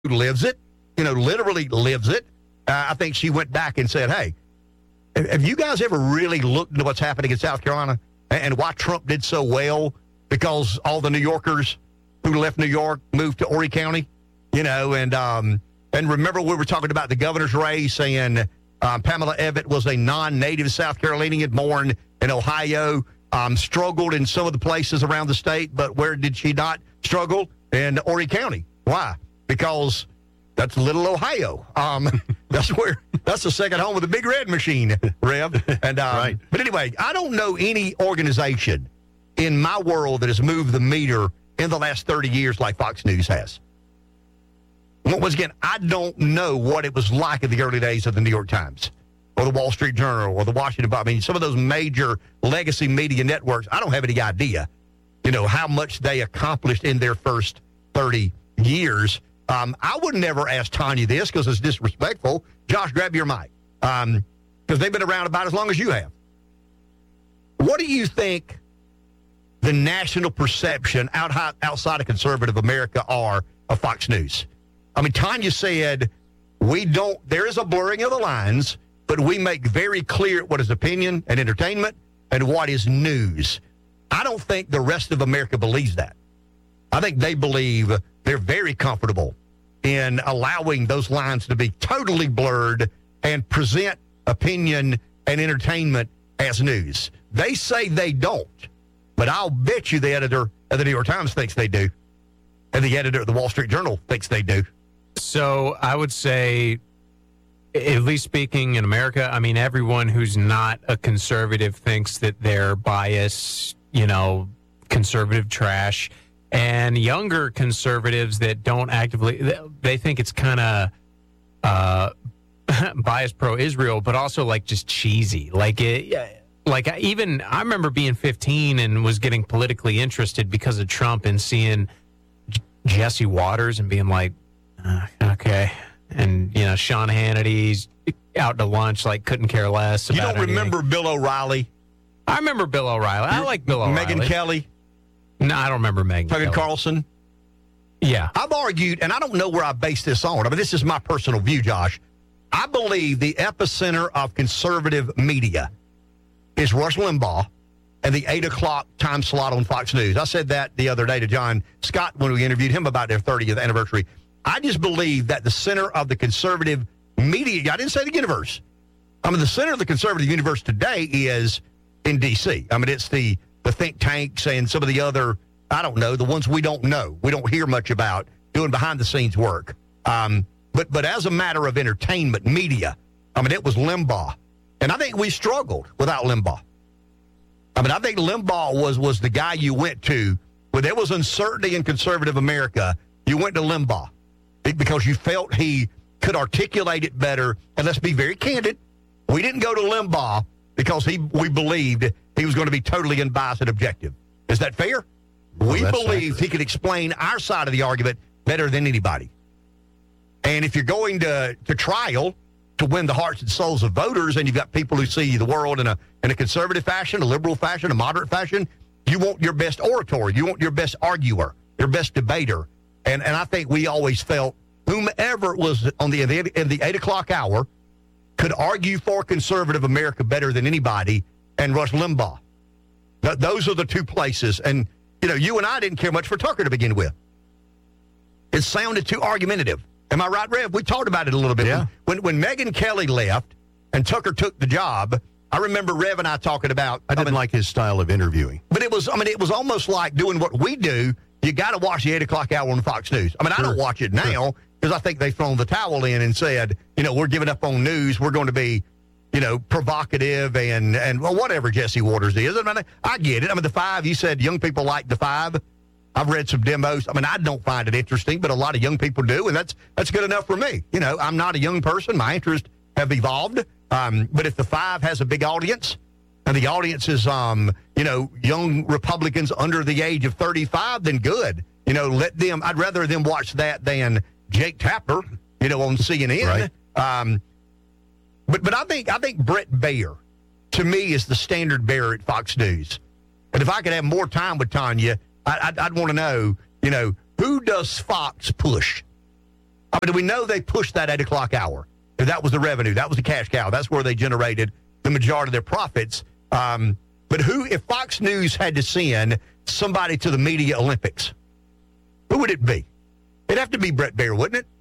who lives it, literally lives it. I think she went back and said, hey, have you guys ever really looked into what's happening in South Carolina and why Trump did so well? Because all the New Yorkers who left New York moved to Horry County, and remember we were talking about the governor's race, saying Pamela Ebbett was a non-native South Carolinian born in Ohio, struggled in some of the places around the state, but where did she not struggle? In Horry County. Why? Because that's little Ohio. That's the second home of the Big Red Machine, Rev. And right. But anyway, I don't know any organization in my world that has moved the meter in the last 30 years like Fox News has. Once again, I don't know what it was like in the early days of the New York Times or the Wall Street Journal or the Washington Post. I mean, some of those major legacy media networks, I don't have any idea, how much they accomplished in their first 30 years. I would never ask Tanya this because it's disrespectful. Josh, grab your mic because they've been around about as long as you have. What do you think the national perception outside of conservative America are of Fox News? I mean, Tanya said, there is a blurring of the lines, but we make very clear what is opinion and entertainment and what is news. I don't think the rest of America believes that. I think they believe they're very comfortable in allowing those lines to be totally blurred and present opinion and entertainment as news. They say they don't, but I'll bet you the editor of the New York Times thinks they do, and the editor of the Wall Street Journal thinks they do. So I would say, at least speaking in America, I mean, everyone who's not a conservative thinks that they're biased, conservative trash. And younger conservatives that don't actively, they think it's kind of biased pro-Israel, but also like just cheesy. I remember being 15 and was getting politically interested because of Trump and seeing Jesse Waters and being like, okay. And, Sean Hannity's out to lunch, couldn't care less about You don't remember anything. Bill O'Reilly? I remember Bill O'Reilly. I like Bill O'Reilly. Megyn Kelly? No, I don't remember Megyn Tucker Kelly. Carlson? Yeah. I've argued, and I don't know where I base this on. I mean, this is my personal view, Josh. I believe the epicenter of conservative media is Rush Limbaugh and the 8 o'clock time slot on Fox News. I said that the other day to John Scott when we interviewed him about their 30th anniversary. I just believe that the center of the conservative media, I didn't say the universe. I mean, the center of the conservative universe today is in D.C. I mean, it's the think tanks and some of the other, I don't know, the ones we don't know, we don't hear much about, doing behind-the-scenes work. But as a matter of entertainment, media, I mean, it was Limbaugh. And I think we struggled without Limbaugh. I mean, I think Limbaugh was the guy you went to when there was uncertainty in conservative America. You went to Limbaugh because you felt he could articulate it better. And let's be very candid, we didn't go to Limbaugh because we believed he was going to be totally unbiased and objective. Is that fair? Well, we believed he could explain our side of the argument better than anybody. And if you're going to trial to win the hearts and souls of voters, and you've got people who see the world in a conservative fashion, a liberal fashion, a moderate fashion, you want your best orator, you want your best arguer, your best debater. And I think we always felt whomever was in the 8 o'clock hour could argue for conservative America better than anybody, and Rush Limbaugh. Those are the two places. And, you and I didn't care much for Tucker to begin with. It sounded too argumentative. Am I right, Rev? We talked about it a little bit. Yeah. When Megyn Kelly left and Tucker took the job, I remember Rev and I talking about. I didn't like his style of interviewing. But it was almost like doing what we do. You got to watch the 8 o'clock hour on Fox News. I mean, I don't watch it now because I think they've thrown the towel in and said, we're giving up on news. We're going to be, provocative and well, whatever Jesse Waters is. I mean, I get it. I mean, the 5, you said young people like the 5. I've read some demos. I mean, I don't find it interesting, but a lot of young people do, and that's good enough for me. I'm not a young person. My interests have evolved. But if the 5 has a big audience, and the audience is, young Republicans under the age of 35, then good. Let them. I'd rather them watch that than Jake Tapper, on CNN. Right. But I think Brett Baer, to me, is the standard bearer at Fox News. And if I could have more time with Tanya, I'd want to know, who does Fox push? I mean, we know they pushed that 8 o'clock hour. That was the revenue. That was the cash cow. That's where they generated the majority of their profits. But if Fox News had to send somebody to the Media Olympics, who would it be? It'd have to be Bret Baier, wouldn't it?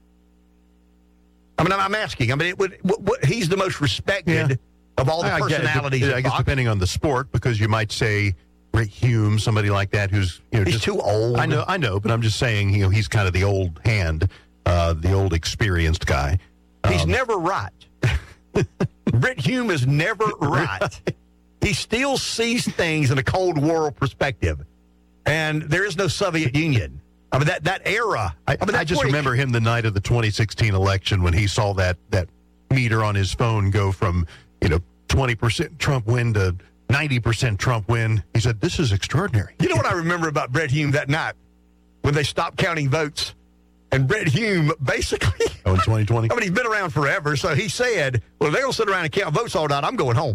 I mean, I'm asking. I mean, he's the most respected of all the personalities. I guess depending on the sport, because you might say Rick Hume, somebody like that, who's he's just too old. I know, but I'm just saying, he's kind of the old hand, the old experienced guy. He's never right. Rick Hume is never right. He still sees things in a Cold War perspective, and there is no Soviet Union. I mean, that era. I just remember him the night of the 2016 election when he saw that meter on his phone go from 20% Trump win to 90% Trump win. He said, "This is extraordinary." You know what I remember about Bret Hume that night when they stopped counting votes, and Bret Hume basically. Oh, in 2020. I mean, he's been around forever, so he said, "Well, they're gonna sit around and count votes all night. I'm going home."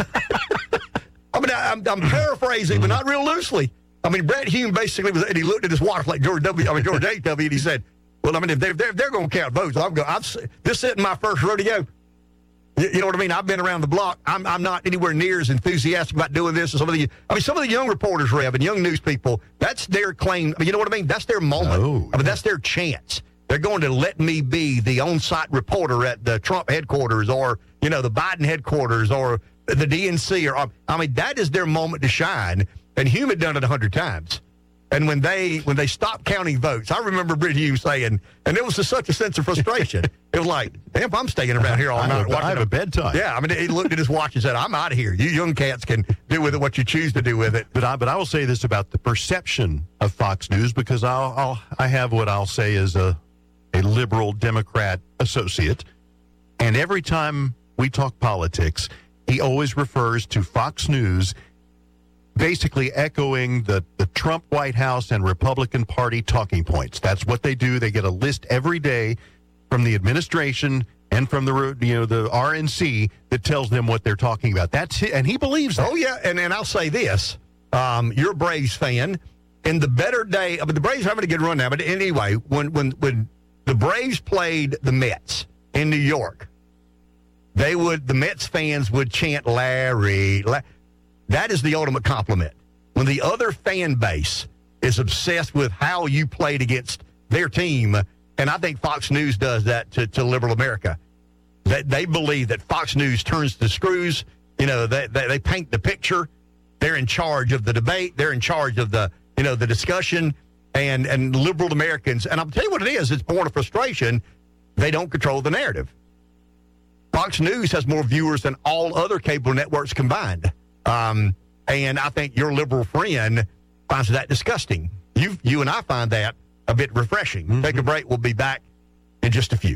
I mean, I'm paraphrasing, but not real loosely. I mean, Bret Hume basically was, and he looked at his watch like George H.W., and he said, "Well, I mean, if they're going to count votes, this isn't my first rodeo. You know what I mean? I've been around the block. I'm not anywhere near as enthusiastic about doing this as some of the young reporters, Rev, and young news people. That's their claim. I mean, you know what I mean? That's their moment. Oh, I mean, that's their chance. They're going to let me be the on-site reporter at the Trump headquarters, or the Biden headquarters, or the DNC, or I mean, that is their moment to shine." And Hume had done it 100 times. And when they stopped counting votes, I remember Bret Hume saying, and it was just such a sense of frustration. It was like, damn, if I'm staying around here all night watching. I have a bedtime. Yeah, I mean, he looked at his watch and said, "I'm out of here. You young cats can do with it what you choose to do with it." But I will say this about the perception of Fox News, because I have what I'll say is a liberal Democrat associate, and every time we talk politics, he always refers to Fox News, basically echoing the Trump White House and Republican Party talking points. That's what they do. They get a list every day from the administration and from the RNC that tells them what they're talking about. That's it, and he believes that. Oh yeah, and I'll say this: you're a Braves fan. In the better day, I mean, the Braves are having a good run now. But anyway, when the Braves played the Mets in New York, the Mets fans would chant Larry. That is the ultimate compliment. When the other fan base is obsessed with how you played against their team, and I think Fox News does that to liberal America. That they believe that Fox News turns the screws. They paint the picture. They're in charge of the debate. They're in charge of the discussion. And liberal Americans, and I'll tell you what it is. It's born of frustration. They don't control the narrative. Fox News has more viewers than all other cable networks combined. And I think your liberal friend finds that disgusting. You and I find that a bit refreshing. Mm-hmm. Take a break. We'll be back in just a few.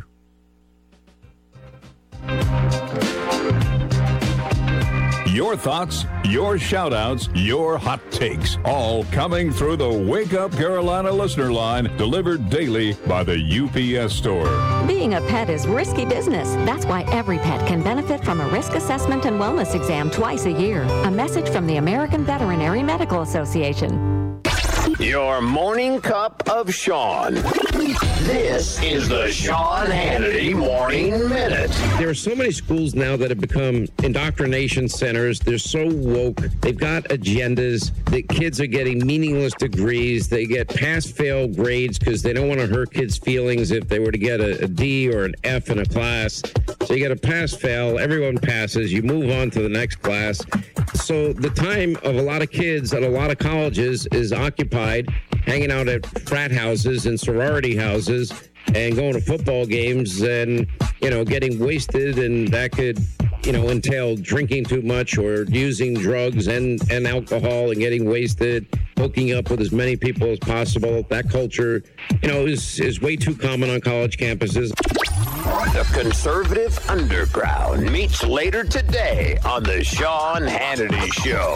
Your thoughts, your shout-outs, your hot takes, all coming through the Wake Up Carolina listener line, delivered daily by the UPS store. Being a pet is risky business. That's why every pet can benefit from a risk assessment and wellness exam twice a year. A message from the American Veterinary Medical Association. Your morning cup of Sean. This is the Sean Hannity Morning Minute. There are so many schools now that have become indoctrination centers. They're so woke. They've got agendas. The kids are getting meaningless degrees. They get pass-fail grades because they don't want to hurt kids' feelings if they were to get a D or an F in a class. So you get a pass-fail. Everyone passes. You move on to the next class. So the time of a lot of kids at a lot of colleges is occupied hanging out at frat houses and sorority houses and going to football games and, getting wasted, and that could, entail drinking too much or using drugs and alcohol and getting wasted, hooking up with as many people as possible. That culture, is way too common on college campuses. The conservative underground meets later today on the Sean Hannity Show.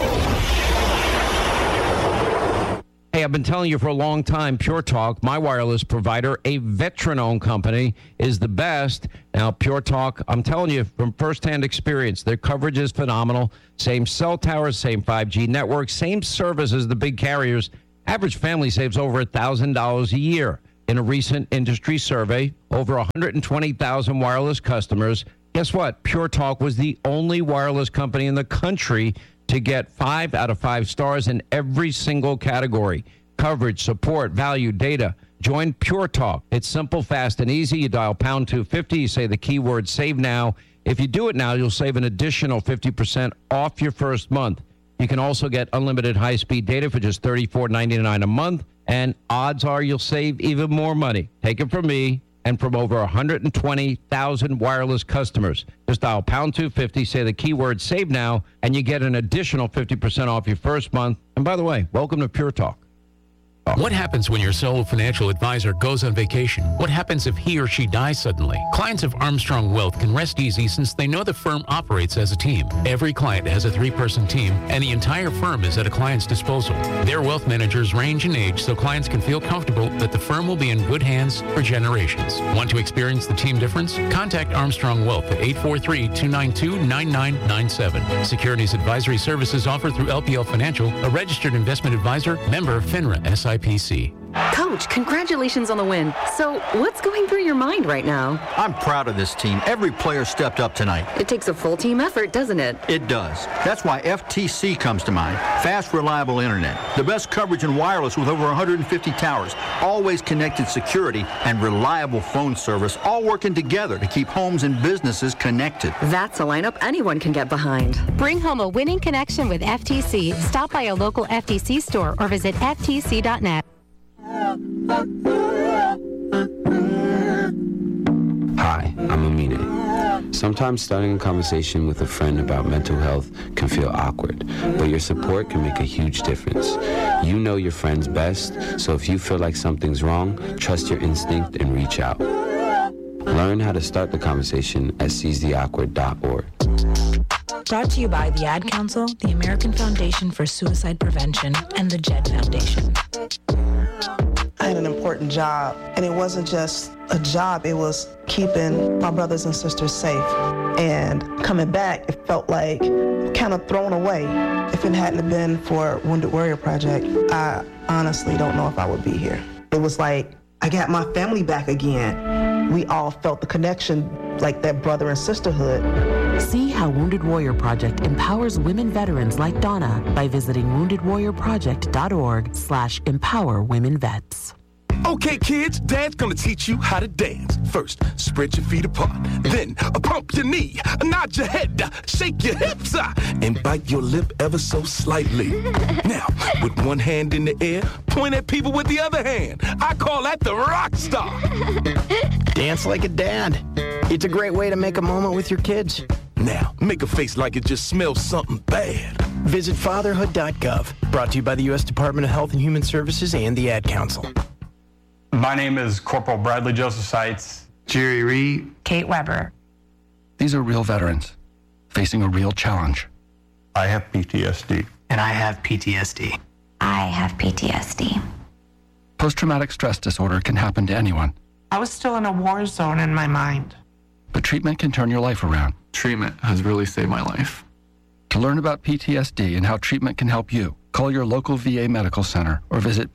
Hey, I've been telling you for a long time, Pure Talk, my wireless provider, a veteran-owned company, is the best. Now, Pure Talk, I'm telling you from firsthand experience, their coverage is phenomenal. Same cell towers, same 5G network, same service as the big carriers. Average family saves over $1,000 a year. in a recent industry survey. Over 120,000 wireless customers. Guess what? Pure Talk was the only wireless company in the country to get 5 out of 5 stars in every single category. Coverage, support, value, data. Join Pure Talk. It's simple, fast, and easy. You dial pound 250. You say the keyword save now. If you do it now, you'll save an additional 50% off your first month. You can also get unlimited high-speed data for just $34.99 a month. And odds are you'll save even more money. Take it from me and from over 120,000 wireless customers. Just dial pound 250, say the keyword save now, and you get an additional 50% off your first month. And by the way, welcome to Pure Talk. What happens when your sole financial advisor goes on vacation? What happens if he or she dies suddenly? Clients of Armstrong Wealth can rest easy since they know the firm operates as a team. Every client has a 3-person team, and the entire firm is at a client's disposal. Their wealth managers range in age so clients can feel comfortable that the firm will be in good hands for generations. Want to experience the team difference? Contact Armstrong Wealth at 843-292-9997. Securities advisory services offered through LPL Financial, a registered investment advisor, member FINRA SIPC. Coach, congratulations on the win. So, what's going through your mind right now? I'm proud of this team. Every player stepped up tonight. It takes a full team effort, doesn't it? It does. That's why FTC comes to mind. Fast, reliable internet. The best coverage in wireless with over 150 towers. Always connected security and reliable phone service, all working together to keep homes and businesses connected. That's a lineup anyone can get behind. Bring home a winning connection with FTC. Stop by a local FTC store or visit ftc.net. Hi, I'm Amine. Sometimes starting a conversation with a friend about mental health can feel awkward, but your support can make a huge difference. You know your friends best, so if you feel like something's wrong, trust your instinct and reach out. Learn how to start the conversation at seizetheawkward.org. Brought to you by the Ad Council, the American Foundation for Suicide Prevention, and the JED Foundation. I had an important job, and it wasn't just a job, it was keeping my brothers and sisters safe. And coming back, it felt like kind of thrown away. If it hadn't been for Wounded Warrior Project, I honestly don't know if I would be here. It was like, I got my family back again. We all felt the connection, like that brother and sisterhood. See how Wounded Warrior Project empowers women veterans like Donna by visiting woundedwarriorproject.org/empowerwomenvets. Okay, kids, Dad's gonna teach you how to dance. First, spread your feet apart. Then, pump your knee, nod your head, shake your hips, and bite your lip ever so slightly. Now, with one hand in the air, point at people with the other hand. I call that the rock star. Dance like a dad. It's a great way to make a moment with your kids. Now, make a face like it just smells something bad. Visit fatherhood.gov. Brought to you by the U.S. Department of Health and Human Services and the Ad Council. My name is Corporal Bradley Joseph Seitz. Jerry Reed. Kate Weber. These are real veterans facing a real challenge. I have PTSD. And I have PTSD. I have PTSD. Post-traumatic stress disorder can happen to anyone. I was still in a war zone in my mind. But treatment can turn your life around. Treatment has really saved my life. To learn about PTSD and how treatment can help you, call your local VA medical center or visit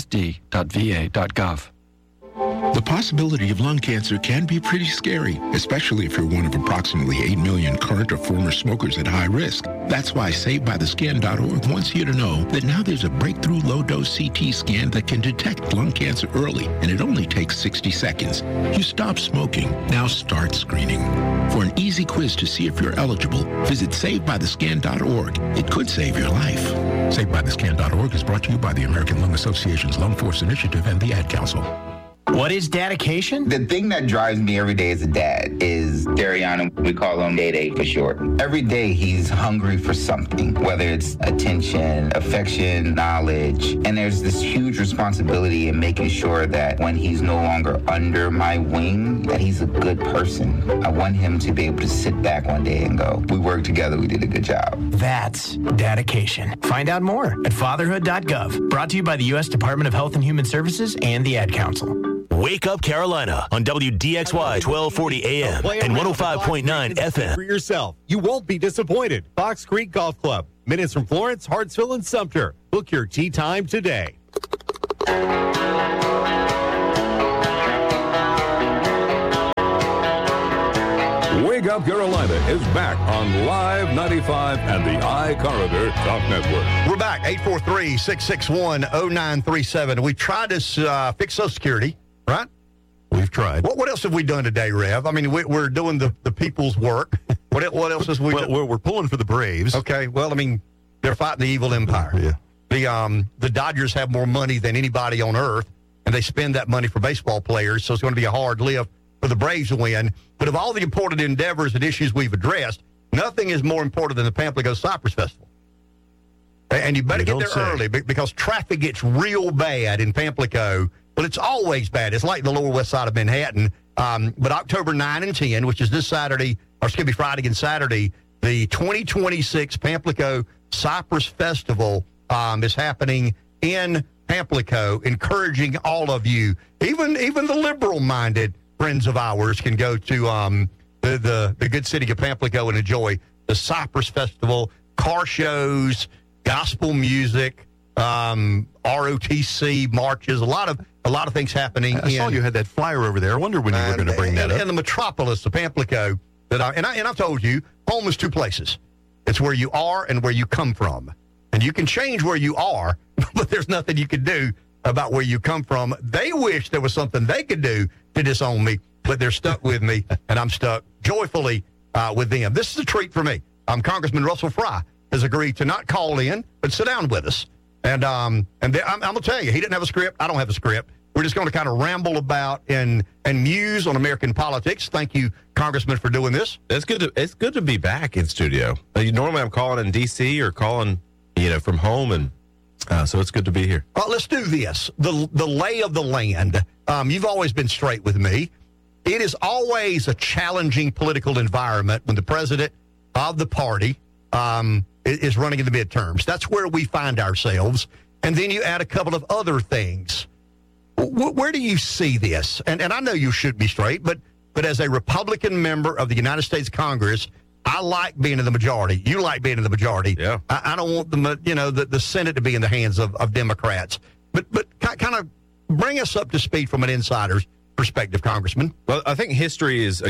ptsd.va.gov. The possibility of lung cancer can be pretty scary, especially if you're one of approximately 8 million current or former smokers at high risk. That's why SaveByTheScan.org wants you to know that now there's a breakthrough low-dose CT scan that can detect lung cancer early, and it only takes 60 seconds. You stop smoking, now start screening. For an easy quiz to see if you're eligible, visit SaveByTheScan.org. It could save your life. SaveByTheScan.org is brought to you by the American Lung Association's Lung Force Initiative and the Ad Council. What is dedication? The thing that drives me every day as a dad is Dariana. We call him Day for short. Every day he's hungry for something, whether it's attention, affection, knowledge. And there's this huge responsibility in making sure that when he's no longer under my wing, that he's a good person. I want him to be able to sit back one day and go, we worked together, we did a good job. That's dedication. Find out more at fatherhood.gov. Brought to you by the U.S. Department of Health and Human Services and the Ad Council. Wake Up Carolina on WDXY 1240 AM and 105.9 FM. For yourself, you won't be disappointed. Fox Creek Golf Club, minutes from Florence, Hartsville, and Sumter. Book your tee time today. Wake Up Carolina is back on Live 95 and the iCorridor Talk Network. We're back, 843-661-0937. We tried to fix Social Security, right? We've tried. What else have we done today, Rev? I mean, we're doing the people's work. What else is we done? We're pulling for the Braves. Okay, well, I mean, they're fighting the evil empire. Yeah. The Dodgers have more money than anybody on earth, and they spend that money for baseball players, so it's going to be a hard lift for the Braves to win. But of all the important endeavors and issues we've addressed, nothing is more important than the Pamplico Cypress Festival. And you better get there early because traffic gets real bad in Pamplico. Well, it's always bad. It's like the lower west side of Manhattan. But October 9 and 10, which is this Saturday, or excuse me, Friday and Saturday, the 2026 Pamplico Cypress Festival is happening in Pamplico, encouraging all of you, even the liberal-minded friends of ours, can go to the good city of Pamplico and enjoy the Cypress Festival, car shows, gospel music, ROTC marches, a lot of things happening. I saw you had that flyer over there. I wonder when you were going to bring that up. In the metropolis of Pamplico, and I've told you, home is two places. It's where you are and where you come from. And you can change where you are, but there's nothing you can do about where you come from. They wish there was something they could do to disown me, but they're stuck with me, and I'm stuck joyfully with them. This is a treat for me. Congressman Russell Fry has agreed to not call in, but sit down with us. And I'm going to tell you, he didn't have a script. I don't have a script. We're just going to kind of ramble about and muse on American politics. Thank you, Congressman, for doing this. It's good to be back in studio. Normally I'm calling in D.C. or calling, from home, and so it's good to be here. Well, let's do this. The lay of the land. You've always been straight with me. It is always a challenging political environment when the president of the party is running in the midterms. That's where we find ourselves. And then you add a couple of other things. Where do you see this? And I know you should be straight, but as a Republican member of the United States Congress, I like being in the majority. You like being in the majority. Yeah. I don't want the Senate to be in the hands of Democrats. But kind of bring us up to speed from an insider's perspective, Congressman. Well, I think history is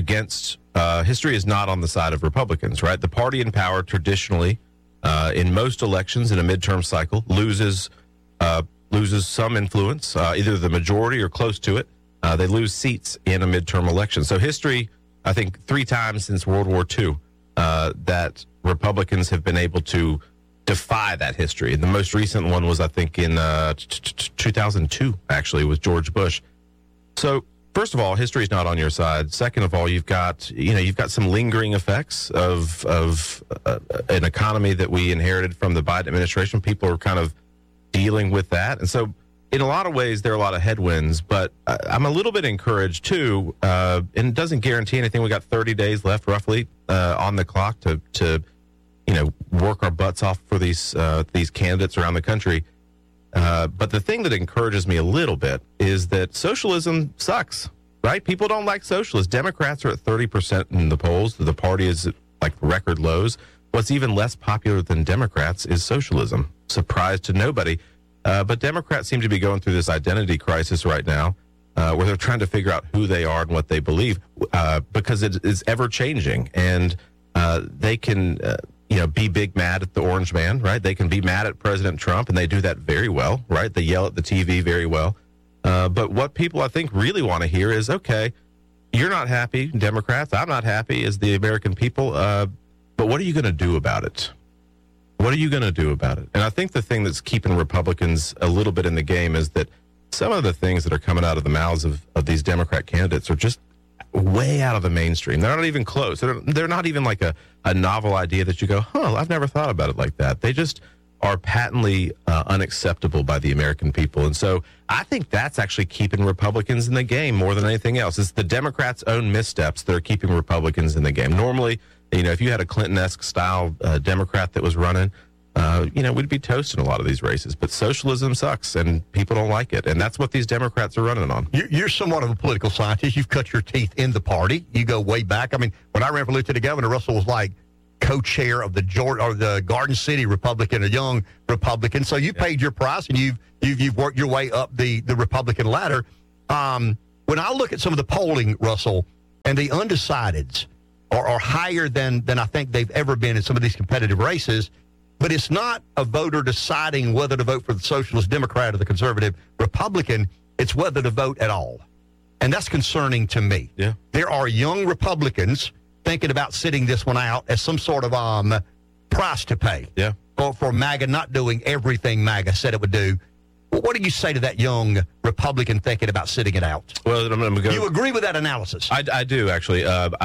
not on the side of Republicans, right? The party in power traditionally, in most elections in a midterm cycle, loses some influence, either the majority or close to it. They lose seats in a midterm election. So history, I think 3 times since World War II, that Republicans have been able to defy that history. The most recent one was, I think, in 2002, actually, with George Bush. So, first of all, history is not on your side. Second of all, you've got some lingering effects of an economy that we inherited from the Biden administration. People are kind of dealing with that. And so, in a lot of ways, there are a lot of headwinds, but I'm a little bit encouraged, too, and it doesn't guarantee anything. We got 30 days left, roughly, on the clock to work our butts off for these candidates around the country. But the thing that encourages me a little bit is that socialism sucks, right? People don't like socialists. Democrats are at 30% in the polls. The party is at, like, record lows. What's even less popular than Democrats is socialism. Surprise to nobody. But Democrats seem to be going through this identity crisis right now, where they're trying to figure out who they are and what they believe, because it is ever changing. And they can, be big mad at the orange man, right? They can be mad at President Trump, and they do that very well, right? They yell at the TV very well. But what people, I think, really want to hear is, okay, you're not happy, Democrats. I'm not happy as the American people. But what are you going to do about it? What are you going to do about it? And I think the thing that's keeping Republicans a little bit in the game is that some of the things that are coming out of the mouths of these Democrat candidates are just way out of the mainstream. They're not even close. They're not even like a novel idea that you go, I've never thought about it like that. They just are patently unacceptable by the American people. And so I think that's actually keeping Republicans in the game more than anything else. It's the Democrats' own missteps that are keeping Republicans in the game. Normally, if you had a Clinton-esque style Democrat that was running, we'd be toasting a lot of these races. But socialism sucks, and people don't like it. And that's what these Democrats are running on. You're somewhat of a political scientist. You've cut your teeth in the party. You go way back. I mean, when I ran for lieutenant governor, Russell was like co-chair of the Garden City Republican, a young Republican. So you paid your price, and you've worked your way up the Republican ladder. When I look at some of the polling, Russell, and the undecideds are higher than I think they've ever been in some of these competitive races. But it's not a voter deciding whether to vote for the Socialist Democrat or the Conservative Republican. It's whether to vote at all. And that's concerning to me. Yeah. There are young Republicans thinking about sitting this one out as some sort of price to pay for MAGA not doing everything MAGA said it would do. Well, what do you say to that young Republican thinking about sitting it out? Well, I'm going to go. You agree with that analysis? I do, actually. What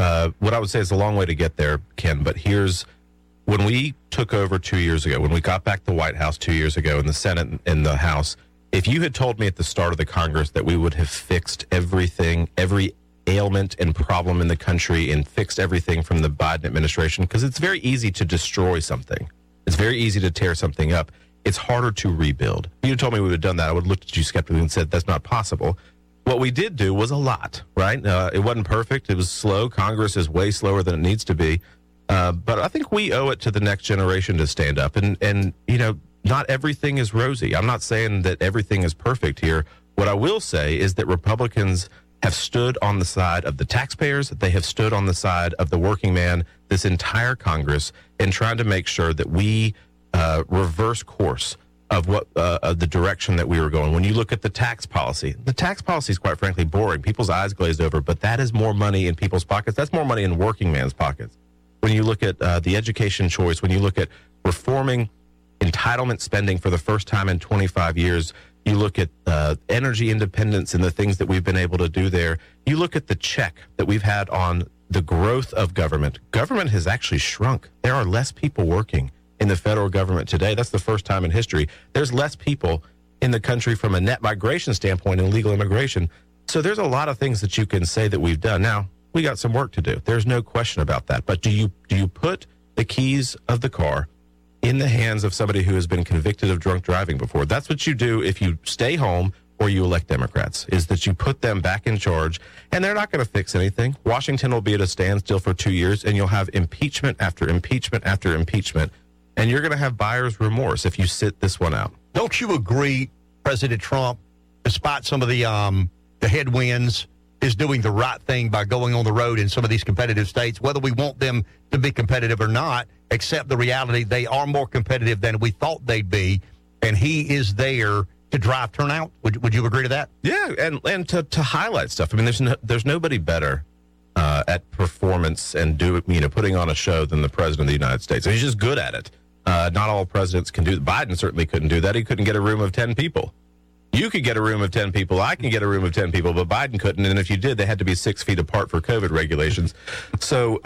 I would say is a long way to get there, Ken, but here's when we took over 2 years ago, when we got back the White House 2 years ago in the Senate and the House, if you had told me at the start of the Congress that we would have fixed everything, every ailment and problem in the country and fixed everything from the Biden administration, because it's very easy to destroy something. It's very easy to tear something up. It's harder to rebuild. If you told me we would have done that, I would have looked at you skeptically and said, that's not possible. What we did do was a lot, right? It wasn't perfect. It was slow. Congress is way slower than it needs to be. But I think we owe it to the next generation to stand up. And you know, not everything is rosy. I'm not saying that everything is perfect here. What I will say is that Republicans have stood on the side of the taxpayers. They have stood on the side of the working man this entire Congress and trying to make sure that we reverse course of what the direction that we were going. When you look at the tax policy is quite frankly boring. People's eyes glazed over, but that is more money in people's pockets. That's more money in working man's pockets. When you look at the education choice, when you look at reforming entitlement spending for the first time in 25 years, you look at energy independence and the things that we've been able to do there. You look at the check that we've had on the growth of government. Government has actually shrunk. There are less people working in the federal government today. That's the first time in history. There's less people in the country from a net migration standpoint and legal immigration. So there's a lot of things that you can say that we've done. Now, we got some work to do. There's no question about that. But do you put the keys of the car in the hands of somebody who has been convicted of drunk driving before? That's what you do if you stay home or you elect Democrats, is that you put them back in charge, and they're not going to fix anything. Washington will be at a standstill for 2 years, and you'll have impeachment after impeachment after impeachment, and you're going to have buyer's remorse if you sit this one out. Don't you agree, President Trump, despite some of the headwinds, is doing the right thing by going on the road in some of these competitive states, whether we want them to be competitive or not, accept the reality they are more competitive than we thought they'd be, and he is there to drive turnout? Would you agree to that? Yeah, and to highlight stuff. I mean, there's nobody better at performance and putting on a show than the President of the United States. He's just good at it. Not all presidents can do that. Biden certainly couldn't do that. He couldn't get a room of 10 people. You could get a room of 10 people. I can get a room of 10 people, but Biden couldn't. And if you did, they had to be 6 feet apart for COVID regulations. So,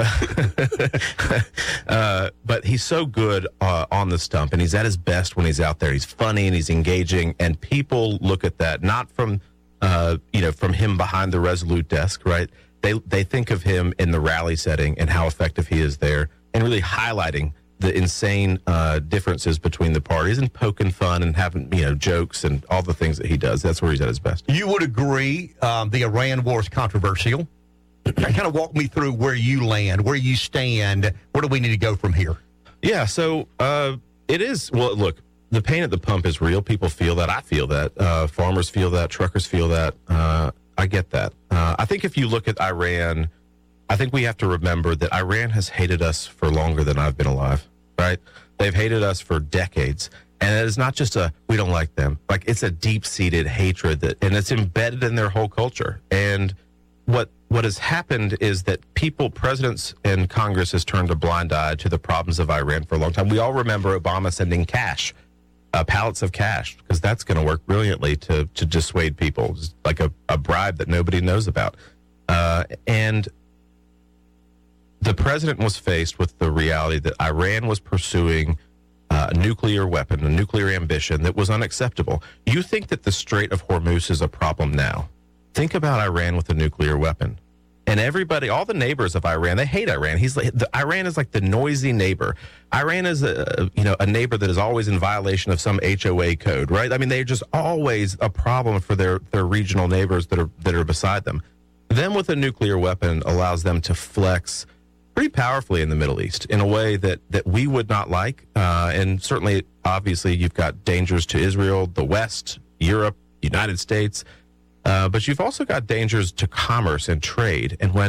but he's so good on the stump, and he's at his best when he's out there. He's funny and he's engaging, and people look at that not from from him behind the Resolute desk, right? They think of him in the rally setting and how effective he is there, and really highlighting the insane differences between the parties and poking fun and having jokes and all the things that he does. That's where he's at his best. You would agree the Iran war is controversial. Kind of walk me through where you land, where you stand. Where do we need to go from here? Yeah, so it is. Well, look, the pain at the pump is real. People feel that. I feel that. Farmers feel that. Truckers feel that. I get that. I think if you look at Iran, I think we have to remember that Iran has hated us for longer than I've been alive, right? They've hated us for decades. And it is not just we don't like them. Like, it's a deep-seated hatred, and it's embedded in their whole culture. And what has happened is that presidents and Congress has turned a blind eye to the problems of Iran for a long time. We all remember Obama sending cash, pallets of cash, because that's going to work brilliantly to dissuade people, it's like a bribe that nobody knows about. And the president was faced with the reality that Iran was pursuing a nuclear weapon, a nuclear ambition that was unacceptable. You think that the Strait of Hormuz is a problem now. Think about Iran with a nuclear weapon. And everybody, all the neighbors of Iran, they hate Iran. Iran is like the noisy neighbor. Iran is a neighbor that is always in violation of some HOA code, right? I mean, they're just always a problem for their regional neighbors that are beside them. Them with a nuclear weapon allows them to flex pretty powerfully in the Middle East in a way that we would not like. And certainly, obviously, you've got dangers to Israel, the West, Europe, United States. But you've also got dangers to commerce and trade. And when,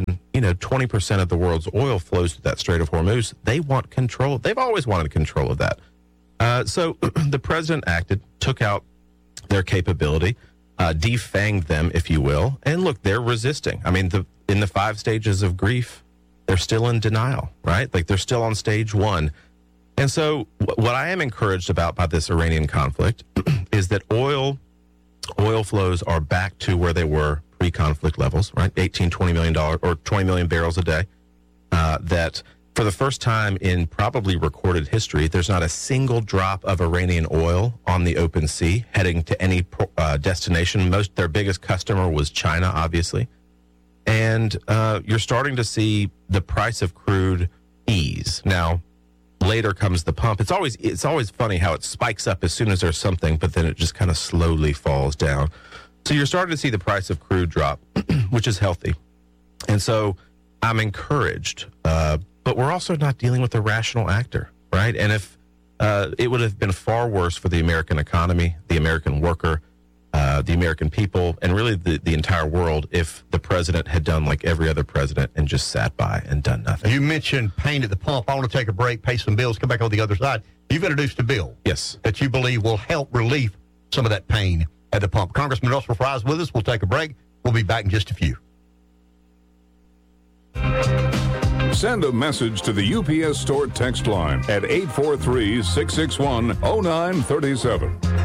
20% of the world's oil flows through that Strait of Hormuz. They want control. They've always wanted control of that. So the president acted, took out their capability, defanged them, if you will. And look, they're resisting. I mean, in the 5 stages of grief, they're still in denial, right? Like they're still on stage 1. And so what I am encouraged about by this Iranian conflict is that oil flows are back to where they were pre-conflict levels, right? $20 million or 20 million barrels a day. That for the first time in probably recorded history, there's not a single drop of Iranian oil on the open sea heading to any destination. Their biggest customer was China, obviously. And you're starting to see the price of crude ease. Now, later comes the pump. It's always funny how it spikes up as soon as there's something, but then it just kind of slowly falls down. So you're starting to see the price of crude drop, which is healthy. And so I'm encouraged, but we're also not dealing with a rational actor, right? And if it would have been far worse for the American economy, the American worker, the American people, and really the entire world if the president had done like every other president and just sat by and done nothing. You mentioned pain at the pump. I want to take a break, pay some bills, come back on the other side. You've introduced a bill. Yes. That you believe will help relieve some of that pain at the pump. Congressman Russell Fry is with us. We'll take a break. We'll be back in just a few. Send a message to the UPS Store text line at 843-661-0937.